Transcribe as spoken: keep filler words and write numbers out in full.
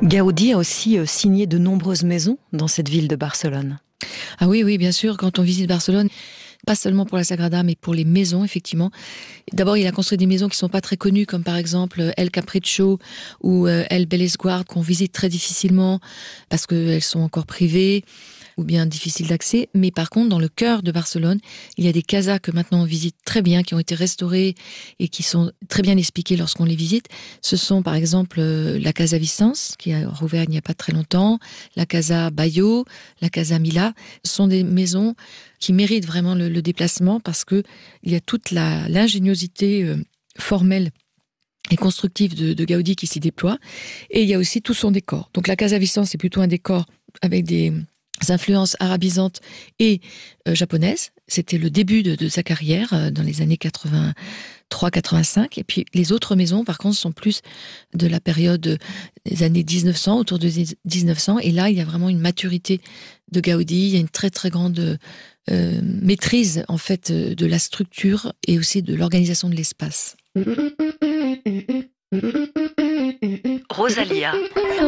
Gaudi a aussi euh, signé de nombreuses maisons dans cette ville de Barcelone. Ah oui, oui, bien sûr, quand on visite Barcelone, pas seulement pour la Sagrada, mais pour les maisons, effectivement. D'abord, il a construit des maisons qui sont pas très connues, comme par exemple El Capricho ou euh, El Bellesguard, qu'on visite très difficilement parce qu'elles sont encore privées ou bien difficiles d'accès. Mais par contre, dans le cœur de Barcelone, il y a des casas que maintenant on visite très bien, qui ont été restaurées et qui sont très bien expliquées lorsqu'on les visite. Ce sont par exemple euh, la Casa Vicens, qui a rouvert il n'y a pas très longtemps, la Casa Bayo, la Casa Mila. Ce sont des maisons qui méritent vraiment le, le déplacement parce que il y a toute la, l'ingéniosité euh, formelle et constructive de, de Gaudi qui s'y déploie. Et il y a aussi tout son décor. Donc la Casa Vicens, c'est plutôt un décor avec des influences arabisantes et euh, japonaises. C'était le début de, de sa carrière euh, dans les années quatre-vingt-trois quatre-vingt-cinq. Et puis les autres maisons, par contre, sont plus de la période des années dix-neuf cents, autour de dix-neuf cents. Et là, il y a vraiment une maturité de Gaudi. Il y a une très très grande euh, maîtrise en fait de la structure et aussi de l'organisation de l'espace. Rosalia.